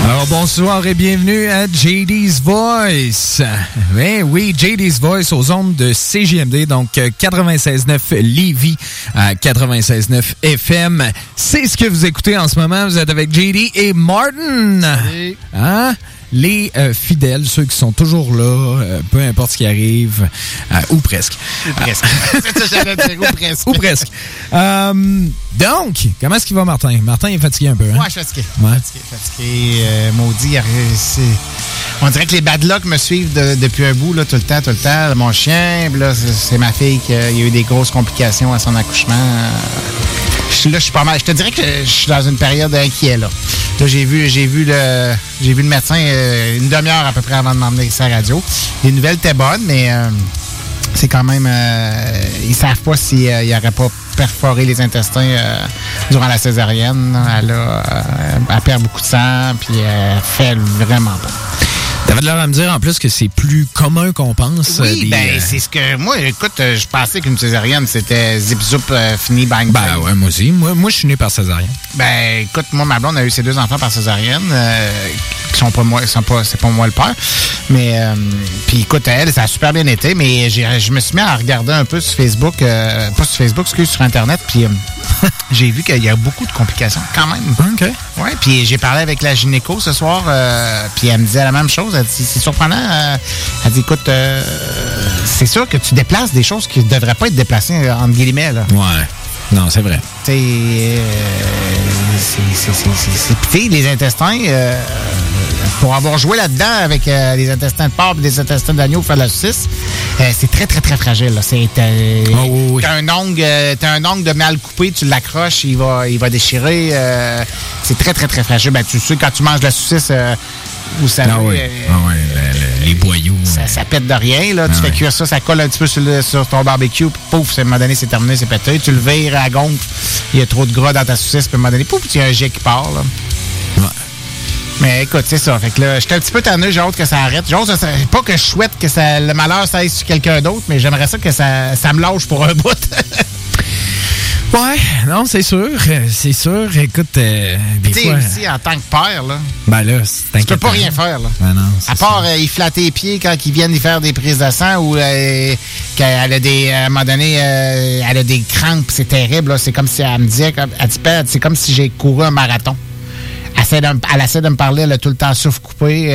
Alors, bonsoir et bienvenue à JD's Voice. Oui, JD's Voice aux ondes de CJMD, donc 96.9 Lévis à 96.9 FM. C'est ce que vous écoutez en ce moment. Vous êtes avec JD et Martin. Salut. Hein? Les fidèles, ceux qui sont toujours là, peu importe ce qui arrive, ou presque. Ou presque. C'est ça que j'allais dire, ou presque. Ou presque. Donc, comment est-ce qu'il va, Martin? Martin est fatigué un peu, hein? Ouais, je suis fatigué. Ouais. Fatigué. Maudit. On dirait que les bad luck me suivent depuis un bout, là, tout le temps. Mon chien, là, c'est ma fille qui a eu des grosses complications à son accouchement. Je suis pas mal. Je te dirais que je suis dans une période inquiète, là. Là, j'ai vu le médecin une demi-heure à peu près avant de m'emmener ici à la radio. Les nouvelles étaient bonnes, mais c'est quand même... ils savent pas s'il n'aurait pas perforé les intestins durant la césarienne. Elle perd beaucoup de sang, puis elle fait vraiment pas. T'avais l'air à me dire en plus que c'est plus commun qu'on pense. Oui, c'est ce que... Moi, écoute, je pensais qu'une césarienne, c'était zip-zoup, fini, bang, bang. Ben ouais, moi aussi. Moi, je suis né par césarienne. Ben, écoute, moi, ma blonde a eu ses 2 enfants par césarienne, qui sont pas moi, c'est pas moi le père. Mais, puis écoute, elle, ça a super bien été, mais je me suis mis à regarder un peu sur Facebook, pas sur Facebook, sur Internet, puis j'ai vu qu'il y a beaucoup de complications, quand même. OK. Ouais, puis j'ai parlé avec la gynéco ce soir, puis elle me disait la même chose. Elle dit, c'est surprenant. Elle dit, écoute, c'est sûr que tu déplaces des choses qui ne devraient pas être déplacées, entre guillemets, là. Ouais. Non, c'est vrai. C'est les intestins, pour avoir joué là-dedans avec les intestins de porc et les intestins d'agneau pour faire de la saucisse, c'est très, très, très fragile. Là. Oui. T'as un ongle de mal coupé, tu l'accroches, il va déchirer. C'est très, très, très fragile. Ben, tu sais, quand tu manges de la saucisse, vous savez... les boyaux. Ça pète de rien. Là. Tu fais cuire ça colle un petit peu sur ton barbecue, puis pouf, à un moment donné, c'est terminé, c'est pété. Tu le vires à la gonfle, il y a trop de gras dans ta saucisse, puis à un moment donné, pouf, il y a un jet qui part. Là. Ouais. Mais écoute, c'est ça. Fait que là, j'étais un petit peu tanné, j'ai hâte que ça arrête. Pas que je souhaite que le malheur s'aille sur quelqu'un d'autre, mais j'aimerais ça que ça me lâche pour un bout. Ouais, non, c'est sûr. C'est sûr. Écoute, des fois... aussi, en tant que père, là... Ben là, c'est tu peux pas rien faire, là. Ben non, à part y flatter les pieds quand ils viennent y faire des prises de sang ou qu'elle a des... À un moment donné, elle a des crampes, c'est terrible, là. C'est comme si elle me disait... Elle dit, c'est comme si j'ai couru un marathon. Elle essaie de me parler, elle a tout le temps souffle coupé.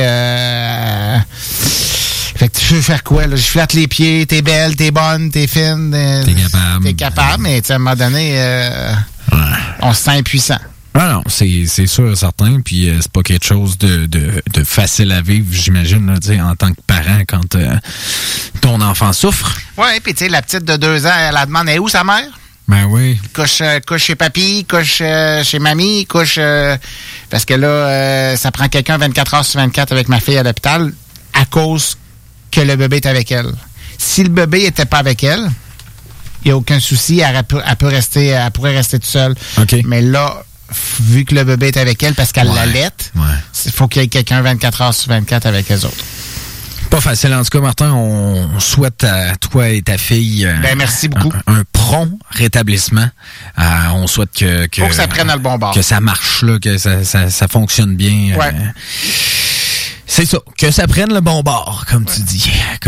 Fait que tu veux faire quoi, là? Je flatte les pieds, t'es belle, t'es bonne, t'es fine. T'es capable, mais à un moment donné, on se sent impuissant. Ah non, c'est sûr, certain. Puis c'est pas quelque chose de facile à vivre, j'imagine, là, en tant que parent, quand ton enfant souffre. Ouais, puis tu sais, la petite de 2 ans, elle demande, est où sa mère? Ben oui. Couche chez papy, couche chez mamie, couche... parce que là, ça prend quelqu'un 24 heures sur 24 avec ma fille à l'hôpital à cause que le bébé est avec elle. Si le bébé n'était pas avec elle, il n'y a aucun souci, elle pourrait rester toute seule. Okay. Mais là, vu que le bébé est avec elle parce qu'elle l'allaite, il faut qu'il y ait quelqu'un 24 heures sur 24 avec les autres. Pas facile. En tout cas, Martin, on souhaite à toi et ta fille merci beaucoup. Un prompt rétablissement. On souhaite que faut que ça prenne le bon bord. Que ça marche, là, que ça fonctionne bien. Ouais. C'est ça, que ça prenne le bon bord, comme tu dis.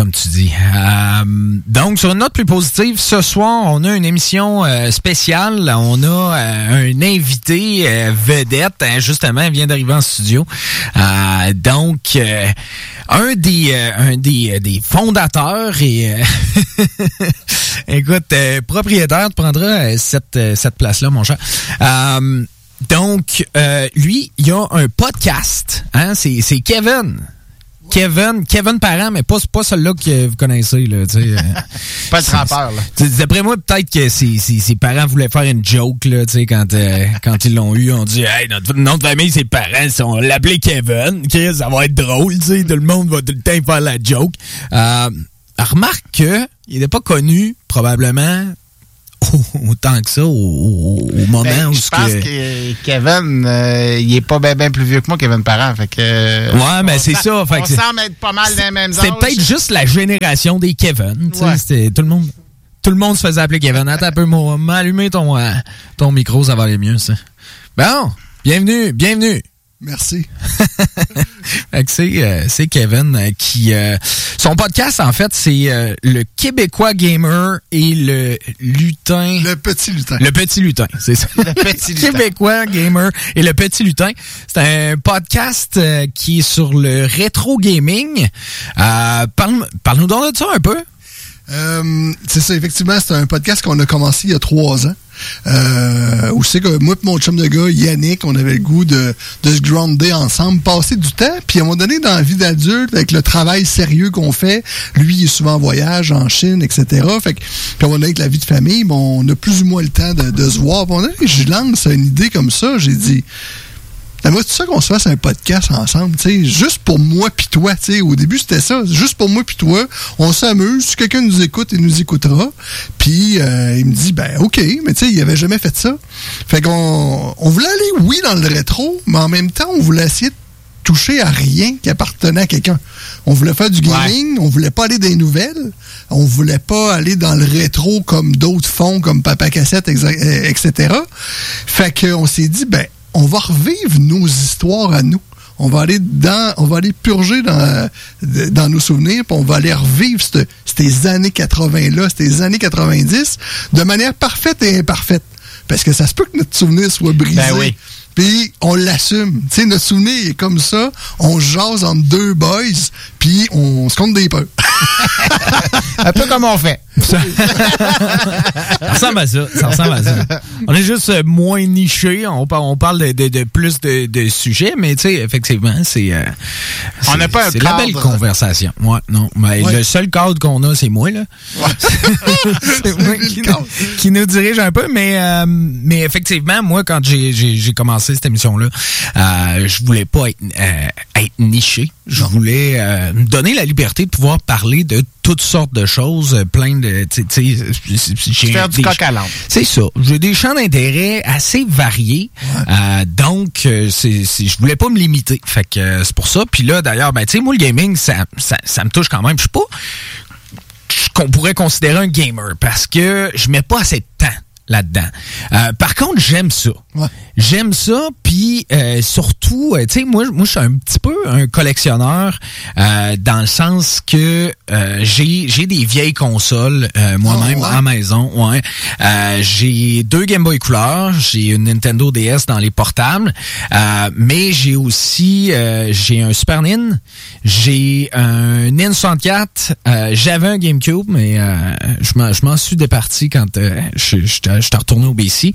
Donc, sur une note plus positive, ce soir, on a une émission spéciale. On a un invité vedette. Justement, il vient d'arriver en studio. Donc, un des fondateurs et écoute, propriétaire, tu prendras cette place-là, mon cher. Donc, lui, il y a un podcast. Hein? C'est Kevin. Kevin Parent, mais pas celui-là que vous connaissez, là, tu sais. Pas le trempeur, là. D'après moi, peut-être que ses parents voulaient faire une joke, là, tu sais, quand ils l'ont eu, on dit, hey, notre nom de famille, ses parents, on l'appelait Kevin. Ça va être drôle, tu sais, tout le monde va tout le temps faire la joke. Remarque que il n'est pas connu, probablement, autant que ça au moment où... Je pense que Kevin, il est pas bien plus vieux que moi, Kevin Parent. Fait que, ouais, mais c'est ça. On semble être pas mal dans les mêmes âges. C'est peut-être juste la génération des Kevin. Ouais. Tout le monde se faisait appeler Kevin. Attends un peu, m'allumer ton micro, ça va aller mieux, ça. Bon, bienvenue. Merci. Fait que c'est Kevin qui... son podcast, en fait, c'est le Québécois Gamer et le lutin... Le petit lutin. Le petit lutin, c'est ça. Le petit lutin. Québécois Gamer et le petit lutin. C'est un podcast qui est sur le rétro gaming. Parle-nous donc de ça un peu. C'est ça, effectivement, c'est un podcast qu'on a commencé il y a 3 ans. Où c'est que moi et mon chum de gars, Yannick, on avait le goût de se grounder ensemble, passer du temps, puis à un moment donné, dans la vie d'adulte, avec le travail sérieux qu'on fait, lui, il est souvent en voyage, en Chine, etc. Fait que, puis à un moment donné, avec la vie de famille, bon, on a plus ou moins le temps de se voir. Puis à un moment donné, je lance une idée comme ça, j'ai dit... Moi, c'est ça qu'on se fasse un podcast ensemble, tu sais, juste pour moi pis toi, tu sais. Au début, c'était ça, juste pour moi pis toi. On s'amuse, si quelqu'un nous écoute, il nous écoutera. Puis, il me dit, ben, OK, mais tu sais, il avait jamais fait ça. Fait qu'on voulait aller, oui, dans le rétro, mais en même temps, on voulait essayer de toucher à rien qui appartenait à quelqu'un. On voulait faire du gaming, on voulait pas aller dans les nouvelles, on voulait pas aller dans le rétro comme d'autres font, comme Papa Cassette, etc. Fait qu'on s'est dit, ben, on va revivre nos histoires à nous. On va aller purger dans nos souvenirs, puis on va aller revivre ces années 80-là, ces années 90, de manière parfaite et imparfaite. Parce que ça se peut que notre souvenir soit brisé. Ben oui. Puis on l'assume. Tu sais, notre souvenir est comme ça. On jase entre 2 boys, puis on se compte des peurs. Un peu comme on fait. Ça ressemble à ça. Ça ressemble à ça. On est juste moins niché. On parle de plus de sujets, mais tu sais, effectivement, on n'a pas un c'est cadre. la belle conversation. Ouais, non. Mais le seul cadre qu'on a, c'est moi, là. Ouais. C'est moi qui nous dirige un peu, mais effectivement, moi, quand j'ai commencé cette émission-là, je voulais pas être niché. Je voulais me donner la liberté de pouvoir parler de toutes sortes de choses, plein de... Faire du coq à l'âne. C'est ça. J'ai des champs d'intérêt assez variés. Ouais. Donc, je voulais pas me limiter. Fait que c'est pour ça. Puis là, d'ailleurs, ben, tu sais, moi, le gaming, ça me touche quand même. Je suis pas qu'on pourrait considérer un gamer parce que je mets pas assez de temps là-dedans. Par contre, j'aime ça. Ouais. J'aime ça, puis surtout, tu sais, moi, je suis un petit peu un collectionneur dans le sens que j'ai des vieilles consoles moi-même à la maison. Ouais. J'ai 2 Game Boy Color, j'ai une Nintendo DS dans les portables, mais j'ai aussi j'ai un Super NES, j'ai un N64, j'avais un GameCube, mais je m'en suis départi quand je suis retourné au BC.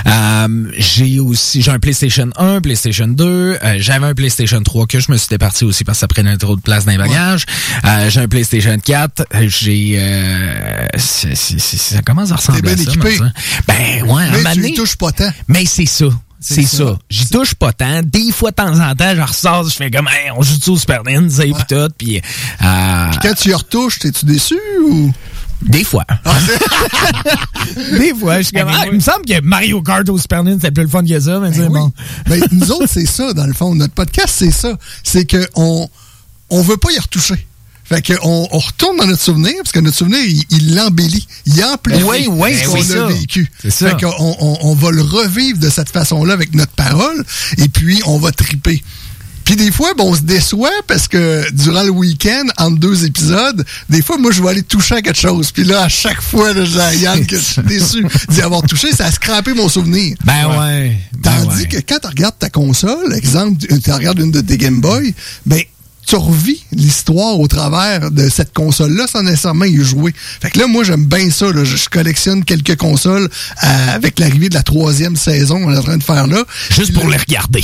J'ai un PlayStation 1, PlayStation 2, j'avais un PlayStation 3 que je me suis départi aussi parce que ça prenait trop de place dans les bagages. J'ai un PlayStation 4, ça commence à ressembler à ça. Équipé. Ben ouais, mais tu y touches pas tant. Mais c'est ça. C'est ça. J'y touche pas tant. Des fois, de temps en temps, je ressors, je fais comme, hey, on joue-tu au Super Nintendo, pis tout, puis quand tu y retouches, t'es-tu déçu ou? Des fois. Des fois, je suis comme, il me semble que Mario Kart au Super Nintendo, c'est plus le fun que ça, mais c'est bon. Ben, nous autres, c'est ça, dans le fond. Notre podcast, c'est ça. C'est qu'on veut pas y retoucher. Fait qu'on retourne dans notre souvenir, parce que notre souvenir, il l'embellit. Il amplifie ce qu'on a vécu. C'est ça. Fait qu'on va le revivre de cette façon-là avec notre parole, et puis on va triper. Puis des fois, on se déçoit parce que durant le week-end, entre 2 épisodes, des fois, moi, je vais aller toucher à quelque chose. Puis là, à chaque fois, là, je dis à Yann que je suis déçu d'y avoir touché. Ça a scrappé mon souvenir. Ben ouais. Tandis que quand tu regardes ta console, exemple, tu regardes une de tes Game Boy, ben, tu revis l'histoire au travers de cette console-là sans nécessairement y jouer. Fait que là, moi, j'aime bien ça. Là. Je collectionne quelques consoles avec l'arrivée de la 3e saison qu'on est en train de faire là. Juste pour les regarder.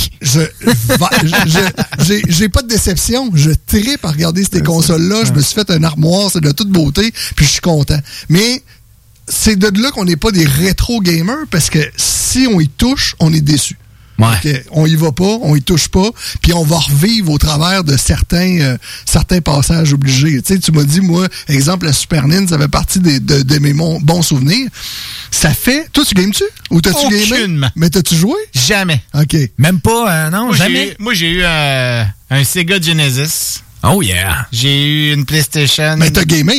J'ai pas de déception. Je tripe à regarder ces consoles-là. Je me suis fait un armoire, c'est de toute beauté, puis je suis content. Mais c'est de là qu'on n'est pas des rétro-gamers, parce que si on y touche, on est déçu. Ouais. Okay, on y va pas, on y touche pas, puis on va revivre au travers de certains passages obligés. Tu sais, tu m'as dit, moi, exemple, la Super NES, ça fait partie de mes bons souvenirs. Ça fait... Toi, tu games-tu? Ou t'as-tu gamé? Mais t'as-tu joué? Jamais. OK. Même pas, non, jamais? Moi, j'ai eu un Sega Genesis. Oh yeah! J'ai eu une PlayStation. Mais t'as gamé?